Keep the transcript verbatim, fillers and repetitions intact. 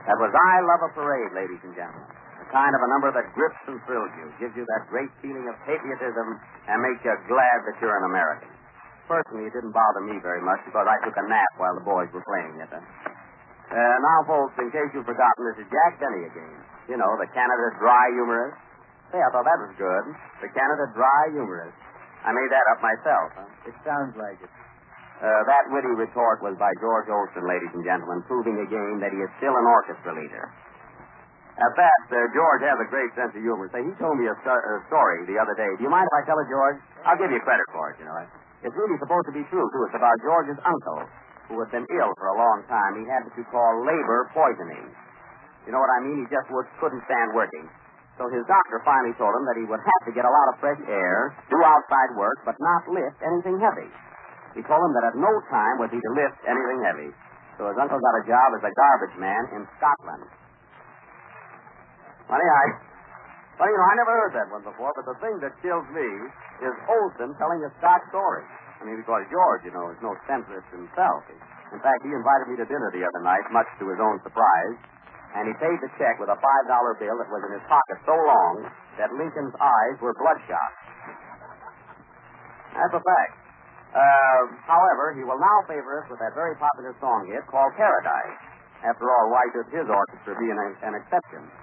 That was I Love a Parade, ladies and gentlemen. The kind of a number that grips and thrills you, gives you that great feeling of patriotism, and makes you glad that you're an American. Personally, it didn't bother me very much because I took a nap while the boys were playing it. Uh, now, folks, in case you've forgotten, this is Jack Benny again. You know, the Canada Dry Humorist. Hey, I thought that was good. The Canada Dry Humorist. I made that up myself. Huh? It sounds like it. Uh, that witty retort was by George Olsen, ladies and gentlemen, proving again that he is still an orchestra leader. At that, uh, George has a great sense of humor. Say, he told me a, sto- a story the other day. Do you mind if I tell it, George? I'll give you credit for it, you know. It's really supposed to be true, too. It's about George's uncle, who had been ill for a long time. He had what you call labor poisoning. You know what I mean? He just would, couldn't stand working. So his doctor finally told him that he would have to get a lot of fresh air, do outside work, but not lift anything heavy. He told him that at no time was he to lift anything heavy. So his uncle got a job as a garbage man in Scotland. Funny, I... Well, you know, I never heard that one before, but the thing that kills me is Olsen telling a Scotch story. I mean, because George, you know, is no centrist himself. In fact, he invited me to dinner the other night, much to his own surprise, and he paid the check with a five dollar bill that was in his pocket so long that Lincoln's eyes were bloodshot. That's a fact. Uh, however, he will now favor us with that very popular song hit called Paradise. After all, why should his orchestra be an, an exception?